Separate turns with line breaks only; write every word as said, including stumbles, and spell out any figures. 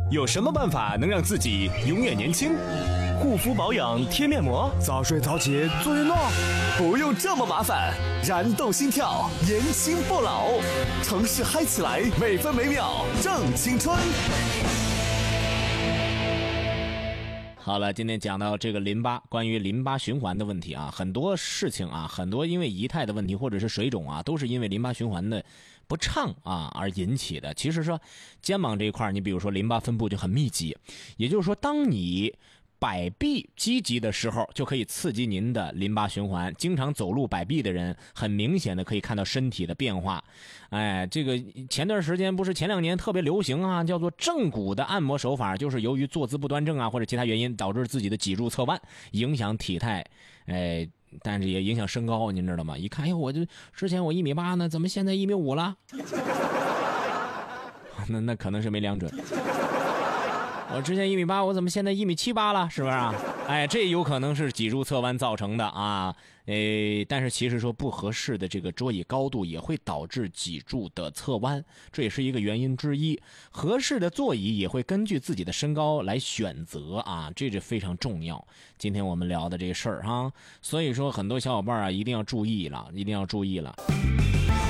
有什么办法能让自己永远年轻？
护肤保养贴面膜，
早睡早起做运动，
不用这么麻烦，燃动心跳，年轻不老，城市嗨起来，每分每秒正青春。
好了，今天讲到这个淋巴，关于淋巴循环的问题啊，很多事情啊，很多因为仪态的问题或者是水肿啊，都是因为淋巴循环的不畅啊而引起的。其实说肩膀这一块，你比如说淋巴分布就很密集，也就是说，当你摆臂积极的时候，就可以刺激您的淋巴循环。经常走路摆臂的人，很明显的可以看到身体的变化。哎，这个前段时间不是前两年特别流行啊，叫做正骨的按摩手法，就是由于坐姿不端正啊或者其他原因导致自己的脊柱侧弯，影响体态，哎，但是也影响身高，您知道吗？一看，哎呦，我就之前我一米八呢，怎么现在一米五了？那那可能是没量准。我之前一米八，我怎么现在一米七八了？是不是啊？哎，这有可能是脊柱侧弯造成的啊。诶，但是其实说不合适的这个桌椅高度也会导致脊柱的侧弯，这也是一个原因之一。合适的座椅也会根据自己的身高来选择啊，这是非常重要。今天我们聊的这事儿哈，所以说很多小伙伴啊一定要注意了，一定要注意了。